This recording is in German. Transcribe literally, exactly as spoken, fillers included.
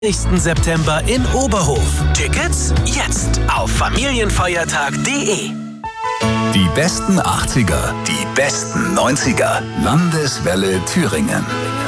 nächsten September in Oberhof. Tickets jetzt auf familienfeiertag punkt de. Die besten achtziger, die besten neunziger. Landeswelle Thüringen.